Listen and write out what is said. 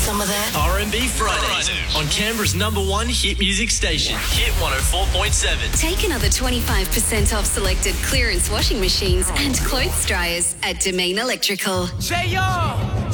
some of that? R&B Fridays on Canberra's #1 hit music station, Hit 104.7. Take another 25% off selected clearance washing machines and clothes dryers at Domain Electrical. JR!